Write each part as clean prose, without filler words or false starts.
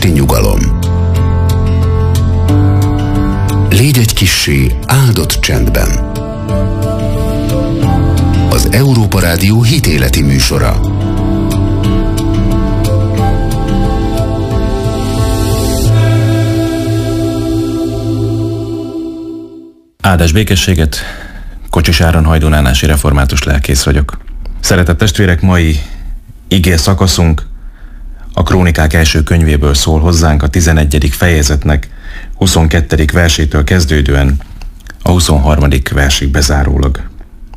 esti nyugalom. Légy egy kissé áldott csendben. Az Európa Rádió hitéleti műsora. Áldás békességet, Kocsis Áron hajdunánási református lelkész vagyok. Szeretett testvérek, mai igé szakaszunk a Krónikák első könyvéből szól hozzánk, a 11. fejezetnek 22. versétől kezdődően a 23. versig bezárólag.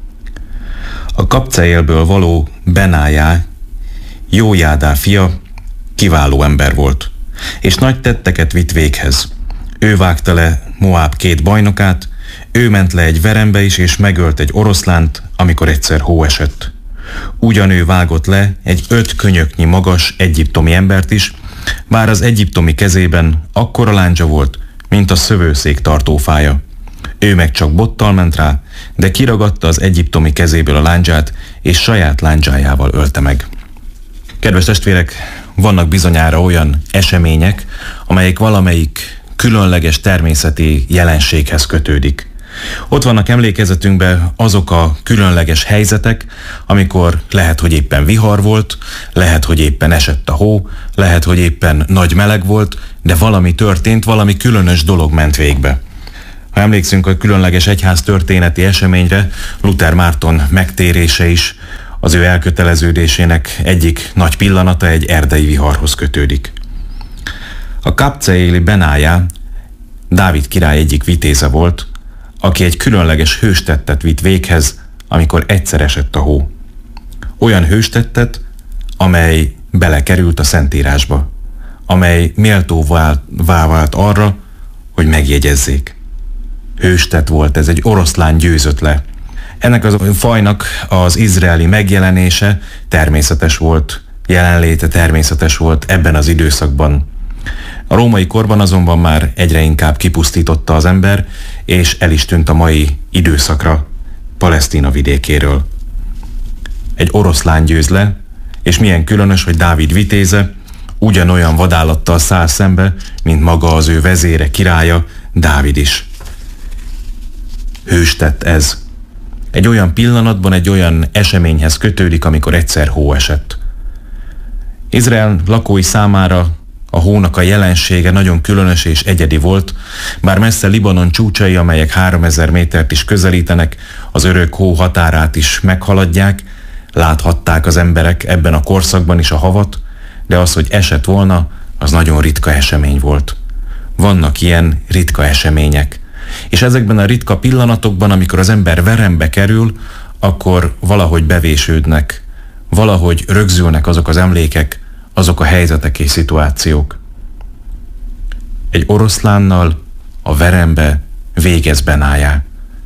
A Kapceélből való Benájá, Jójádá fia, kiváló ember volt, és nagy tetteket vitt véghez. Ő vágta le Moáb 2 bajnokát, ő ment le egy verembe is, és megölt egy oroszlánt, amikor egyszer hó esett. Ugyanő vágott le egy 5 könyöknyi magas egyiptomi embert is, bár az egyiptomi kezében akkora láncsa volt, mint a szövőszék tartófája. Ő meg csak bottal ment rá, de kiragadta az egyiptomi kezéből a lándzsát, és saját láncsájával ölte meg. Kedves testvérek, vannak bizonyára olyan események, amelyek valamelyik különleges természeti jelenséghez kötődik. Ott vannak emlékezetünkben azok a különleges helyzetek, amikor lehet, hogy éppen vihar volt, lehet, hogy éppen esett a hó, lehet, hogy éppen nagy meleg volt, de valami történt, valami különös dolog ment végbe. Ha emlékszünk a különleges egyház történeti eseményre, Luther Márton megtérése is az ő elköteleződésének egyik nagy pillanata egy erdei viharhoz kötődik. A Kapceéli Benájá Dávid király egyik vitéze volt, aki egy különleges hőstettet vitt véghez, amikor egyszer esett a hó. Olyan hőstettet, amely belekerült a Szentírásba, amely méltóvá vált arra, hogy megjegyezzék. Hőstett volt ez, egy oroszlán győzött le. Ennek a fajnak az izraeli megjelenése természetes volt, jelenléte természetes volt ebben az időszakban. A római korban azonban már egyre inkább kipusztította az ember, és el is tűnt a mai időszakra Palesztina vidékéről. Egy oroszlán győz le, és milyen különös, hogy Dávid vitéze ugyanolyan vadállattal száll szembe, mint maga az ő vezére, királya, Dávid is. Hőstett ez. Egy olyan pillanatban, egy olyan eseményhez kötődik, amikor egyszer hó esett. Izrael lakói számára a hónak a jelensége nagyon különös és egyedi volt, bár messze Libanon csúcsai, amelyek 3000 métert is közelítenek, az örök hó határát is meghaladják, láthatták az emberek ebben a korszakban is a havat, de az, hogy esett volna, az nagyon ritka esemény volt. Vannak ilyen ritka események. És ezekben a ritka pillanatokban, amikor az ember verembe kerül, akkor valahogy bevésődnek, valahogy rögzülnek azok az emlékek, azok a helyzetek és szituációk. Egy oroszlánnal a verembe végez Benájá.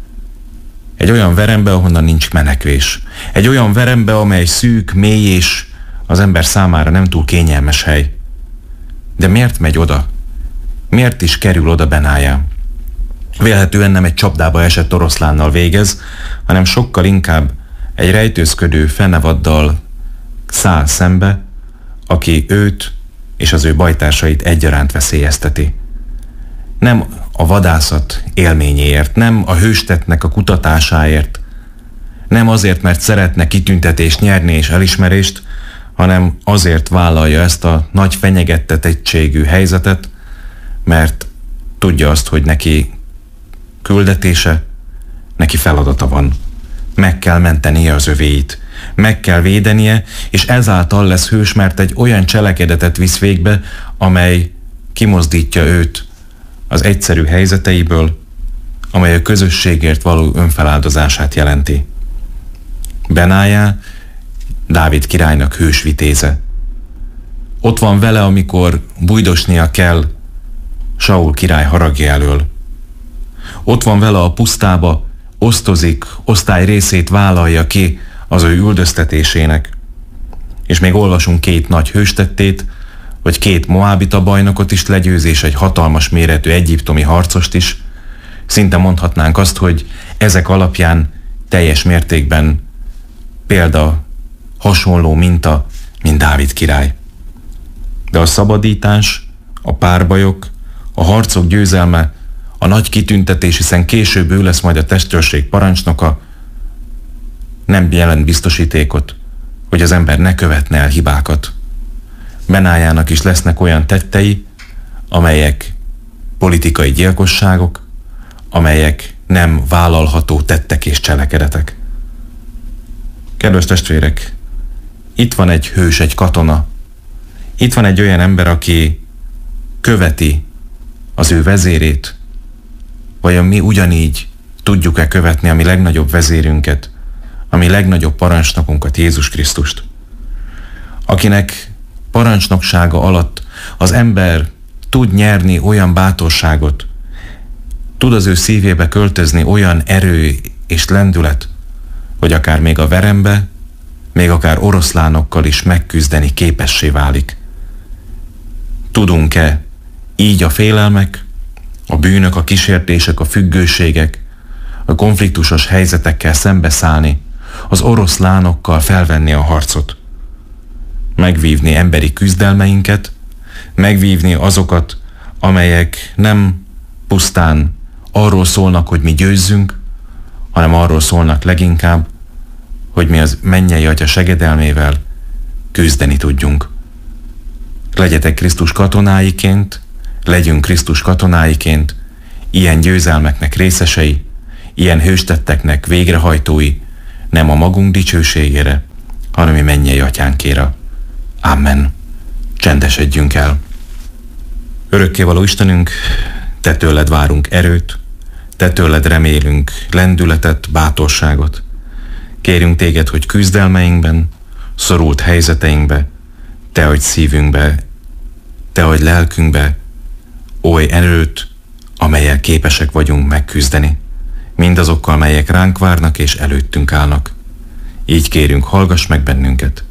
Egy olyan verembe, ahonnan nincs menekvés. Egy olyan verembe, amely szűk, mély és az ember számára nem túl kényelmes hely. De miért megy oda? Miért is kerül oda Benájá? Vélhetően nem egy csapdába esett oroszlánnal végez, hanem sokkal inkább egy rejtőzködő fenevaddal száll szembe, aki őt és az ő bajtársait egyaránt veszélyezteti. Nem a vadászat élményéért, nem a hőstettnek a kutatásáért, nem azért, mert szeretne kitüntetést nyerni és elismerést, hanem azért vállalja ezt a nagy fenyegettetettségű helyzetet, mert tudja azt, hogy neki küldetése, neki feladata van. Meg kell mentenie az övéit, meg kell védenie, és ezáltal lesz hős, mert egy olyan cselekedetet visz végbe, amely kimozdítja őt az egyszerű helyzeteiből, amely a közösségért való önfeláldozását jelenti. Benájá Dávid királynak hős vitéze. Ott van vele, amikor bújdosnia kell Saul király haragja elől. Ott van vele a pusztába, osztozik, osztály részét vállalja ki az ő üldöztetésének. És még olvasunk 2 nagy hőstettét, vagy 2 moábita bajnokot is legyőz, és egy hatalmas méretű egyiptomi harcost is. Szinte mondhatnánk azt, hogy ezek alapján teljes mértékben példa, hasonló minta, mint Dávid király. De a szabadítás, a párbajok, a harcok győzelme, a nagy kitüntetés, hiszen később ő lesz majd a testőrség parancsnoka, nem jelent biztosítékot, hogy az ember ne követne el hibákat. Benájának is lesznek olyan tettei, amelyek politikai gyilkosságok, amelyek nem vállalható tettek és cselekedetek. Kedves testvérek, itt van egy hős, egy katona. Itt van egy olyan ember, aki követi az ő vezérét. Vajon mi ugyanígy tudjuk-e követni a mi legnagyobb vezérünket, a mi legnagyobb parancsnokunkat, Jézus Krisztust? Akinek parancsnoksága alatt az ember tud nyerni olyan bátorságot, tud az ő szívébe költözni olyan erő és lendület, hogy akár még a verembe, még akár oroszlánokkal is megküzdeni képessé válik. Tudunk-e így a félelmek, a bűnök, a kísértések, a függőségek, a konfliktusos helyzetekkel szembeszállni, az oroszlánokkal felvenni a harcot, megvívni emberi küzdelmeinket, megvívni azokat, amelyek nem pusztán arról szólnak, hogy mi győzzünk, hanem arról szólnak leginkább, hogy mi az mennyei Atya segedelmével küzdeni tudjunk. Legyetek Krisztus katonáiként, legyünk Krisztus katonáiként, ilyen győzelmeknek részesei, ilyen hőstetteknek végrehajtói, nem a magunk dicsőségére, hanem a mennyei Atyánkéra. Amen. Csendesedjünk el. Örökkévaló Istenünk, Te tőled várunk erőt, Te tőled remélünk lendületet, bátorságot. Kérünk Téged, hogy küzdelmeinkben, szorult helyzeteinkbe, Te adj szívünkbe, Te adj lelkünkbe oly erőt, amellyel képesek vagyunk megküzdeni, mindazokkal, melyek ránk várnak és előttünk állnak. Így kérünk, hallgass meg bennünket,